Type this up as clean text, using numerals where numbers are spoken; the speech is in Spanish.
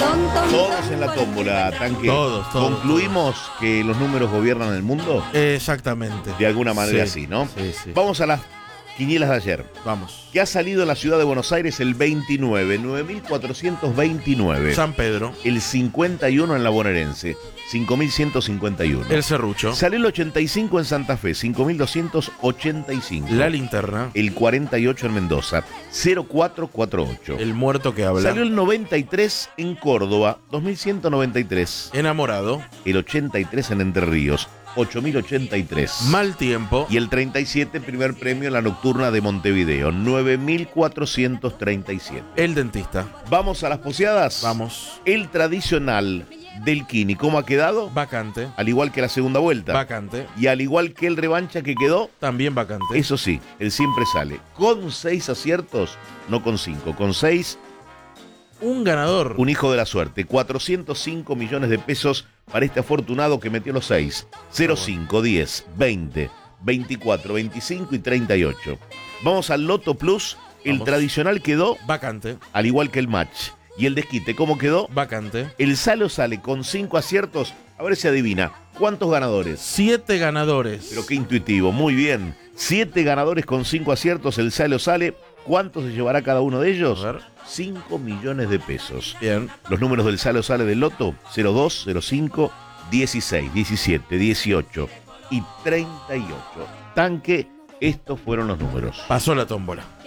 Todos en la tómbola, Tanque. Todos. ¿Concluimos que los números gobiernan el mundo? Exactamente. De alguna manera sí, ¿no? Sí. Vamos a las quinielas de ayer. Vamos. Que ha salido en la ciudad de Buenos Aires el 29, 9.429. San Pedro. El 51 en la bonaerense, 5.151. El serrucho. Salió el 85 en Santa Fe, 5.285. La linterna. El 48 en Mendoza, 0448. El muerto que habla. Salió el 93 en Córdoba, 2.193. Enamorado. El 83 en Entre Ríos, 8.083. Mal tiempo. Y el 37, primer premio en la nocturna de Montevideo, 9.437. El dentista. ¿Vamos a las poseadas? Vamos. El tradicional del Kini, ¿cómo ha quedado? Vacante. Al igual que la segunda vuelta. Vacante. Y al igual que el revancha que quedó, También vacante. eso sí, él siempre sale con 6 aciertos, no con 5, con 6. Un ganador. Un hijo de la suerte, 405 millones de pesos para este afortunado que metió los 6. 0, 5, 10, 20, 24, 25 y 38. Vamos al Loto Plus. El Vamos. tradicional quedó, Vacante. al igual que el match. Y el desquite, ¿cómo quedó? Vacante. El Salo sale con 5 aciertos. A ver si adivina. ¿Cuántos ganadores? 7 ganadores. Pero qué intuitivo, muy bien. 7 ganadores con 5 aciertos. El Salo sale. ¿Cuánto se llevará cada uno de ellos? A ver. 5 millones de pesos. Bien. Los números del Salo sale del Loto: 02, 05, 16, 17, 18 y 38. Tanque, estos fueron los números. Pasó la tómbola.